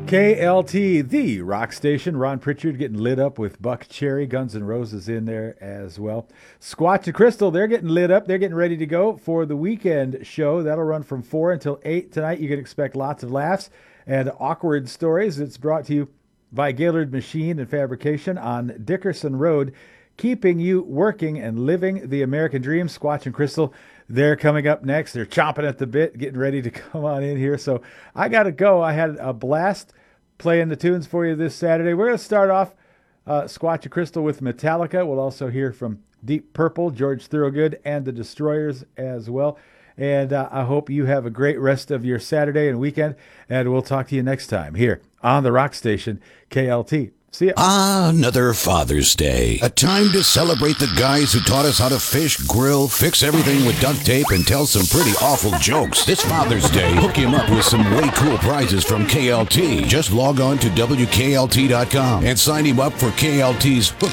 KLT, the rock station. Ron Pritchard getting lit up with Buck Cherry, Guns N' Roses in there as well. Squatch and Crystal, they're getting lit up. They're getting ready to go for the weekend show. That'll run from 4 until 8 tonight. You can expect lots of laughs and awkward stories. It's brought to you by Gaylord Machine and Fabrication on Dickerson Road, keeping you working and living the American dream. Squatch and Crystal, they're coming up next. They're chomping at the bit, getting ready to come on in here. So I got to go. I had a blast playing the tunes for you this Saturday. We're going to start off Squatch and Crystal with Metallica. We'll also hear from Deep Purple, George Thorogood, and the Destroyers as well. And I hope you have a great rest of your Saturday and weekend. And we'll talk to you next time here on the Rock Station, KLT. See ya. Another Father's Day. A time to celebrate the guys who taught us how to fish, grill, fix everything with duct tape, and tell some pretty awful jokes. This Father's Day, hook him up with some way cool prizes from KLT. Just log on to WKLT.com and sign him up for KLT's